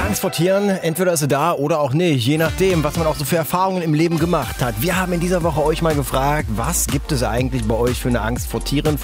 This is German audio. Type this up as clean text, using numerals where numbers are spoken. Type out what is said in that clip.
Angst vor Tieren, entweder ist sie da oder auch nicht, je nachdem, was man auch so für Erfahrungen im Leben gemacht hat. Wir haben in dieser Woche euch mal gefragt, was gibt es eigentlich bei euch für eine Angst vor Tieren?